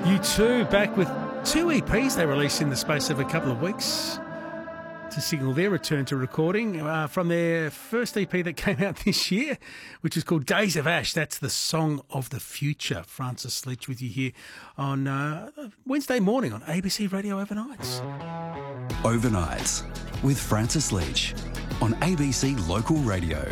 U2 back with two EPs they released in the space of a couple of weeks to signal their return to recording from their first EP that came out this year, which is called Days of Ash. That's the song of the future. Francis Leach with you here on Wednesday morning on ABC Radio Overnights. Overnights with Francis Leach on ABC Local Radio.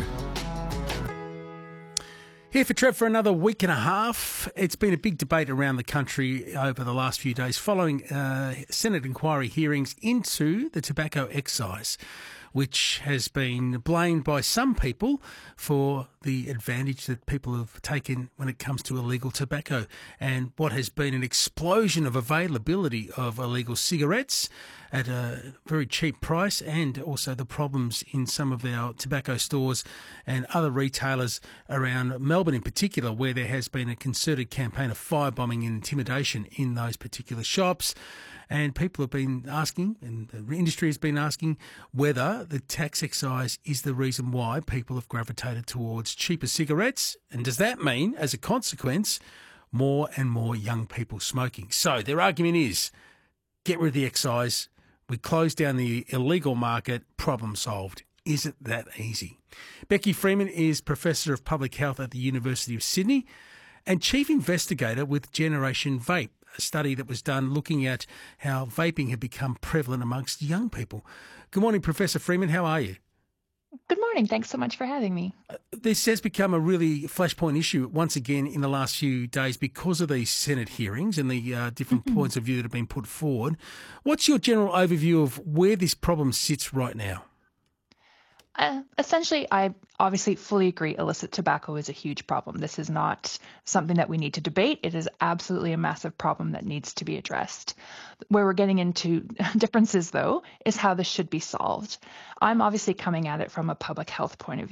Here for Trev for another week and a half. It's been a big debate around the country over the last few days following Senate inquiry hearings into the tobacco excise, which has been blamed by some people for the advantage that people have taken when it comes to illegal tobacco and what has been an explosion of availability of illegal cigarettes at a very cheap price, and also the problems in some of our tobacco stores and other retailers around Melbourne in particular, where there has been a concerted campaign of firebombing and intimidation in those particular shops. And people have been asking, and the industry has been asking, whether the tax excise is the reason why people have gravitated towards cheaper cigarettes. And does that mean, as a consequence, more and more young people smoking? So their argument is, get rid of the excise, we close down the illegal market, problem solved. Is it that easy? Becky Freeman is Professor of Public Health at the University of Sydney and Chief Investigator with Generation Vape, a study that was done looking at how vaping had become prevalent amongst young people. Good morning, Professor Freeman. How are you? Good morning. Thanks so much for having me. This has become a really flashpoint issue once again in the last few days because of these Senate hearings and the different points of view that have been put forward. What's your general overview of where this problem sits right now? Essentially, I obviously fully agree illicit tobacco is a huge problem. This is not something that we need to debate. It is absolutely a massive problem that needs to be addressed. Where we're getting into differences, though, is how this should be solved. I'm obviously coming at it from a public health point of view.